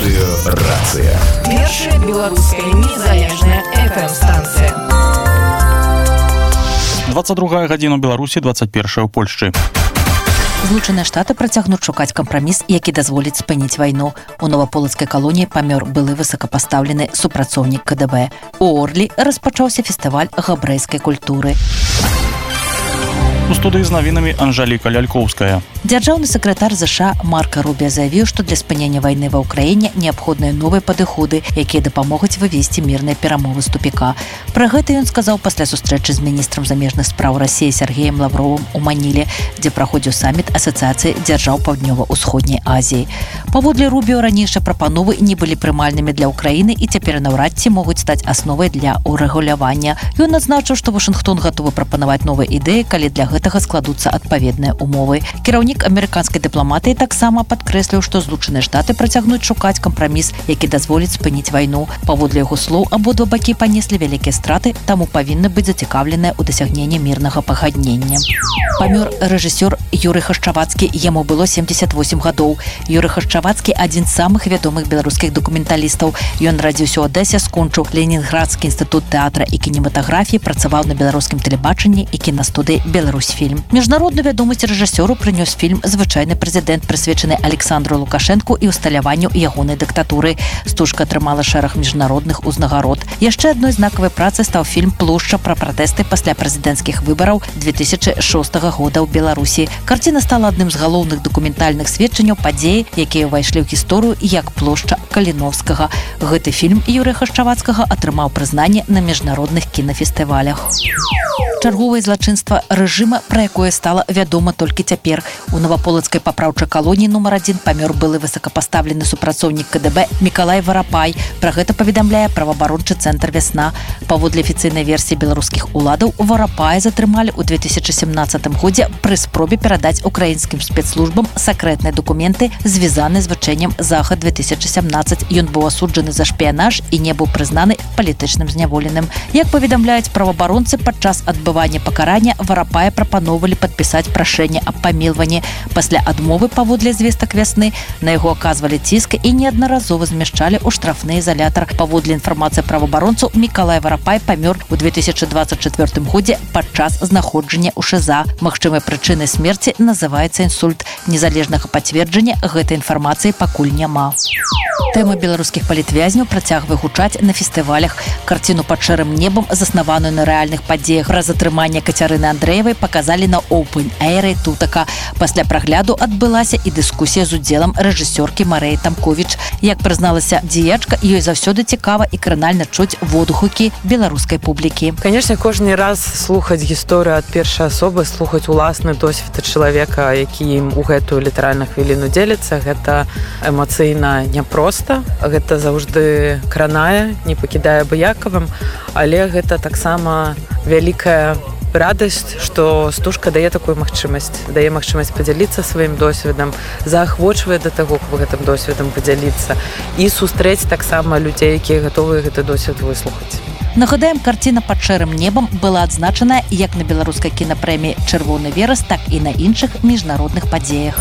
Радыёрацыя. Першая беларуская незалежная FM-станцыя. 22 гадзіна ў Беларусі, 21 ў Польшчы. Злучаныя Штаты працягнуць шукаць кампраміс, які дазволіць спыніць вайну. У новаполацкай калоніі памёр былы высокапастаўлены супрацоўнік КДБ. У Орлі распачаўся фестываль габрэйскай культуры. У студыі з навінамі Анжаліка Лялькоўская. Дзяржаўны сакратар ЗША Марко Рубіо заявіў, што для спынення вайны ва ўкраіне неабходныя новыя падыходы, якія дапамогуць вывесці мірныя перамовы з тупіка. Пра гэта ён сказаў пасля сустрэчы з міністрам замежных спраў Расіі Сергеем Лавровым у Маніле, дзе праходзіў саміт Асацыяцыі дзяржаў Паўднёва-ўсходняй Азіі. Паводле Рубіо, ранейшыя прапановы не былі прымальнымі для ўкраіны і цяпер наўрад ці могуць стаць асновай для урэгулявання. Ён адзначыў, што Вашынгтон гатовы прапанаваць новыя ідэі, калі для гэтага складуцца адпаведныя умовы. Кіраўнік амерыканскай дыпламатыі таксама падкрэсліў, што Злучаныя Штаты працягнуць шукаць кампраміс, які дазволіць спыніць вайну. Паводле яго слоў, абодва бакі панеслі вялікія страты, таму павінны быць зацікаўленыя ў дасягненні мірнага пагаднення. Памёр рэжысёр Юрый Хашчавацкі, яму было 78 гадоў. Юрый Хашчавацкі – адзін з самых вядомых беларускіх дакументалістаў. Ён нарадзіўся ў Адэсе, скончыў Ленінградскі інстытут тэатра і кінематаграфіі, працаваў на беларускім тэлебачанні і кінастудыі «Беларусьфільм». Міжнародную вядомасць рэжысёру прынёс фільм «Звычайны прэзідэнт», прысвечаны Александру Лукашэнку і ўсталяванню ягонай дыктатуры. Стужка атрымала шэраг міжнародных узнагарод. Яшчэ адной знакавай працы стаў фільм «Плошча» пра пратэсты пасля прэзідэнцкіх выбараў 2006 года ў Беларусі. Карціна стала адным з галоўных дакументальных сведчанняў падзеі, якія ўвайшлі ў гісторыю як плошча Каліновскага. Гэты фільм Юрыя Хашчавацкага атрымаў прызнанне на міжнародных кінафестывалях. Чарговае злачынства рэжыма, пра якое стала вядома толькі цяпер. У новаполацкай папраўчай калоніі нумар 1 памёр былы высокапастаўлены супрацоўнік КДБ Мікалай Варапай. Пра гэта паведамляе праваабарончы цэнтр «Вясна». Паводле афіцыйнай версіі беларускіх уладаў, Варапая затрымалі ў 2017 годзе пры спробе перадаць украінскім спецслужбам сакрэтныя дакументы, звязаныя з вучэннем «Захад-2017». Ён быў асуджаны за шпіянаж і не быў прызнаны палітычным зняволеным. Як паведамляюць праваабаронцы, падчас адбывання пакарання Варапая прапаноўвалі падпісаць прашэнне аб памілванні. Пасля адмовы паводле звестак «Вясны» на яго аказвалі ціск і неаднаразова змяшчалі ў штрафны ізалятар. Паводле інфармацыі праваабаронцаў, Мікалай Варапай памёр у 2024 годзе падчас знаходжання ў ШЗА. Магчымай прычынай смерці называецца інсульт. Незалежнага пацверджання гэтай інфармацыі пакуль няма. Тэма беларускіх палітвязняў працягвае гучаць на фестывалях. Карціну «Пад шэрым небам», заснаваную на рэальных падзеях пра затрыманне Кацярыны Андрэевай, паказалі на Open-Air Тутака. Пасля прагляду адбылася і дыскусія з удзелам рэжысёркі Марыі Тамковіч. Як прызналася дзеячка, ёй заўсёды цікава і кранальна чуць водгукі беларускай публікі. Конечно, кожны раз слухаць гісторыю ад першай асобы, слухаць уласны досвед чалавека, які ім у гэтую літаральна хвіліну дзеліцца, гэта эмацыйна няпроста, гэта заўжды кранае, не пакідае абыякавым, але гэта таксама вялікая радасць, што стужка дае такую магчымасць, дае магчымасць падзяліцца сваім досведам, заахвочвае да таго, каб гэтым досведам падзяліцца і сустрэць таксама людзей, якія гатовыя гэты досвед выслухаць. Нагадаем, карціна «Пад шэрым небам» была адзначаная як на беларускай кінапрэміі «Чырвоны верас», так і на іншых міжнародных падзеях.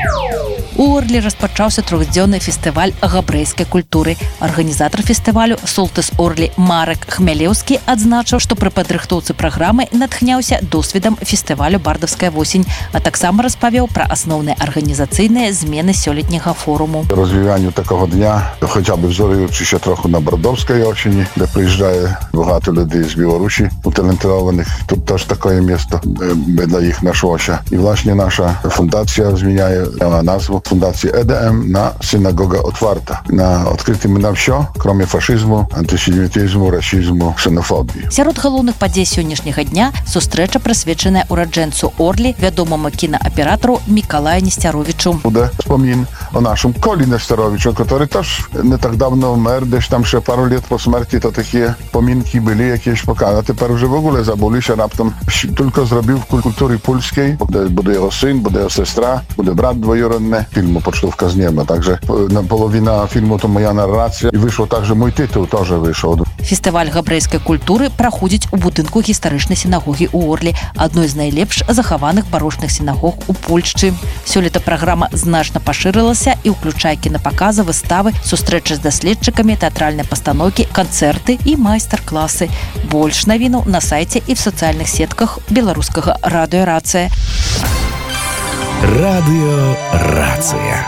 У Орлі распачаўся трохдзённы фестываль габрэйскай культуры. Арганізатар фестывалю «Солтыс Орлі» Марек Хмялеўскі адзначыў, што пры падрыхтоўцы праграмы натхняўся досведам фестывалю «Бардаўская восень», а таксама распавёў пра асноўныя арганізацыйныя змены сёлетняга форуму. Розвіванню такого дня, хоча б взорюючися трохи на Бардовській осені, де приїжджає багато людей з Білорусі, utalentowanych. Тут теж таке місто для їх знайшлося. І, власне, наша фундація зміняє назву Фундації ЕДМ на «Синагога отварта». На відкритими на все, крім фашизму, антисемітизму, расизму, ксенофобії. Сярод галоўных падзей сённяшняга дня сустрэча прысвечаная ураджэнцу Орлі, вядомаму кінааператару Мікалаю Несцяровічу. Буде спомін о нашому Колі Нестеровичу, який теж не так давно вмер, десь там ще пару літ по смерті, то такі помінки були якісь показані. А тепер вже в огуле забулися, раптом тільки зробив в культурі польській. Буде його син, буде його сестра, буде брат двоюродний. Фільму «Почтовка з неба». Также половина фільму то моя нарація. І вийшов також мій титул, теж вийшов. Фестываль габрэйскай культуры праходзіць у будынку гістарычнай сінагогі ў Орлі, адной з найлепш захаваных барочных сінагог у Польшчы. Сёлета праграма значна пашырылася расшырылася і ўключае кінапаказы, выставы, сустрэчы з даследчыкамі, тэатральныя пастаноўкі, канцэрты і майстар-класы. Больш навінаў на сайце і в сацыяльных сетках беларускага радыё «Рацыя». Радыё «Рацыя».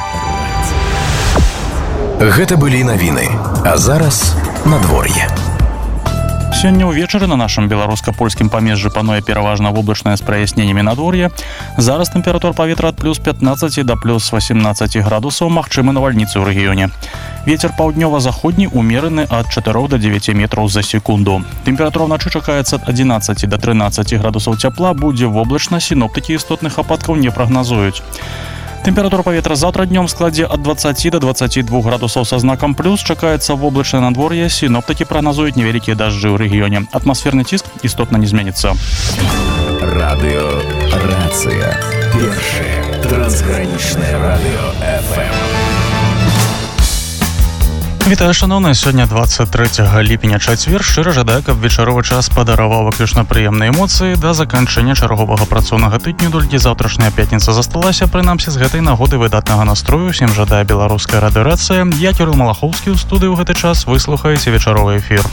Гэта былі навіны, а зараз надвор'е. Сёння ўвечары на нашым беларуска-польскім памежжы пануе пераважна воблачнае з праясненнямі надвор'е. Зараз тэмпература паветра ад плюс 15 да плюс 18 градусаў, магчымы навальніцы ў рэгіёне. Вецер паўднёва-заходні умераны ад 4 до 9 метраў за секунду. Тэмпература ўначы чакаецца ад 11 до 13 градусаў цяпла, будзе воблачна, сіноптыкі істотных ападкаў не прагназуюць. Тэмпература паветра заўтра днём складзе ад 20 до 22 градусаў са знакам плюс, чакаецца воблачнае надвор'е, сіноптыкі прагназуюць невялікія дажджы ў рэгіёне. Атмасферны ціск істотна не зменіцца. Радыё «Рацыя». Першае трансгранічнае радыё FM. Вітаю, шановныя, сёння 23 ліпеня, чацвер. Шчыра жадаю, каб вечаровы час падараваў выключна прыемныя эмоцыі да заканчэння чарговага працоўнага тыдню, толькі заўтрашняя пятніца засталася, прынамсі з гэтай нагоды выдатнага настрою. Усім жадае беларуская радыё «Рацыя». Я, Кірыл Малахоўскі, ў студыі ў гэты час вы слухаеце вечаровы эфір.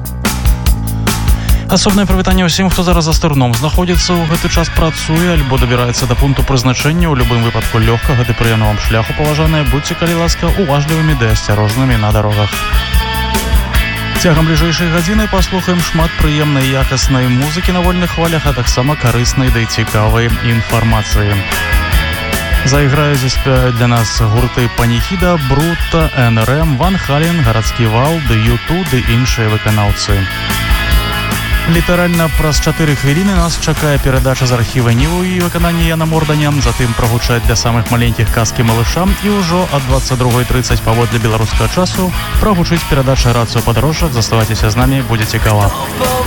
Асобнае прывітанне ўсім, хто зараз за стырном знаходзіцца, ў гэты час працуе альбо дабіраецца да пункту прызначэння. У любым выпадку лёгкага ды прыемнага вам шляху, паважаныя, будьце, калі ласка, уважлівымі ды асцярожнымі на дарогах. Цягам бліжэйшай гадзіны паслухаем шмат прыемнай якаснай музыкі на вольных хвалях, а таксама карыснай ды цікавай інфармацыі. Зайграюць і спяваюць для нас гурты Паніхіда, Брута, НРМ, Ван Хален, Гарадскі вал, ды Юту ды іншыя выканаўцы. Літаральна праз 4 хвіліны нас чакае перадача з архіва Ніву і выкананне Яна Морданя, затым прагучаць для самых маленькіх казкі малышам і ўжо ад 22:30 паводле беларускага часу прагучыць перадача «Рацыё падарожжак». Заставайцеся з намі, будзе цікава.